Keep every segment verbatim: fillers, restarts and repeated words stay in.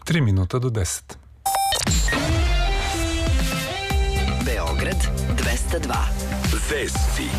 tri minuta do deset. Beograd dvesta dva. Vesti.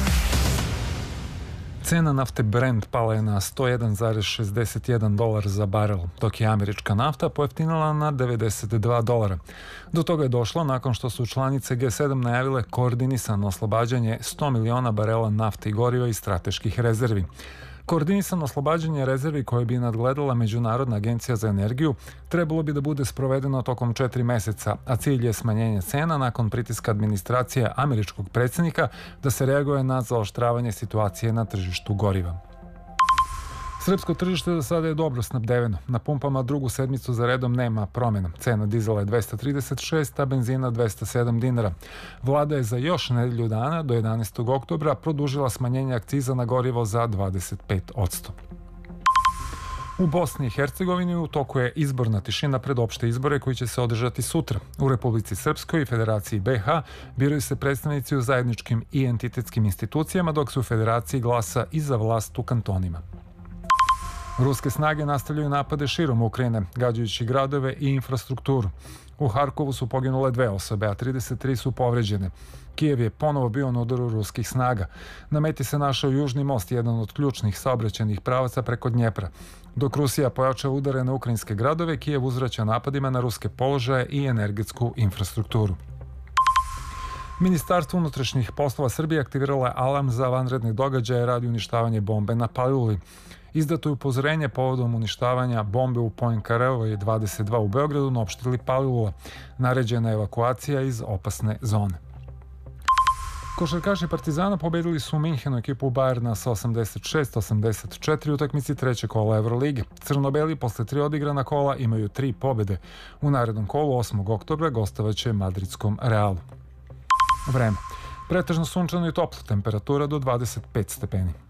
Cena nafte Brent pala je na sto jedan zarez šezdeset jedan dolar za barel, dok je američka nafta pojeftinila na devedeset dva dolara. Do toga je došlo nakon što su članice G sedam najavile koordinisano oslobađanje sto miliona barela nafte i goriva iz strateških rezervi. Koordinisano oslobađanje rezervi koje bi nadgledala Međunarodna agencija za energiju trebalo bi da bude sprovedeno tokom četiri meseca, a cilj je smanjenje cena nakon pritiska administracije američkog predsjednika da se reaguje na zaoštravanje situacije na tržištu goriva. Srpsko tržište do sada je dobro snabdeveno. Na pumpama drugu sedmicu za redom nema promjena. Cena dizela je dvesta trideset šest, a benzina dvesta sedam dinara. Vlada je za još nedelju dana, do jedanaestog oktobra, produžila smanjenje akciza na gorivo za dvadeset pet posto. U Bosni i Hercegovini u toku je izborna tišina pred opšte izbore koji će se održati sutra. U Republici Srpskoj i Federaciji B H biraju se predstavnici u zajedničkim i entitetskim institucijama, dok se u Federaciji glasa i za vlast u kantonima. Ruske snage nastavljaju napade širom Ukrajine, gađajući gradove i infrastrukturu. U Harkovu su poginule dve osobe, a trideset tri su povređene. Kijev je ponovo bio na udaru ruskih snaga. Na meti se našao Južni most, jedan od ključnih saobraćajnih pravaca preko Dnjepra. Dok Rusija pojačava udare na ukrajinske gradove, Kijev uzvraća napadima na ruske položaje i energetsku infrastrukturu. Ministarstvo unutrašnjih poslova Srbije aktiviralo je alarm za vanredne događaje radi uništavanja bombe na Paliluli. Izdato je upozorenje povodom uništavanja bombe u Poinkareovoj dvadeset dva u Beogradu na opštini Palilula. Naređena je evakuacija iz opasne zone. Košarkaši Partizana pobedili su u Minhenu ekipu Bajerna sa osamdeset šest osamdeset četiri u utakmici trećeg kola Evrolige. Crno-beli posle tri odigrana kola imaju tri pobede. U narednom kolu osmog oktobra gostovaće madridskom Realu. Vreme. Pretežno sunčano i toplo, temperatura do dvadeset pet stepeni.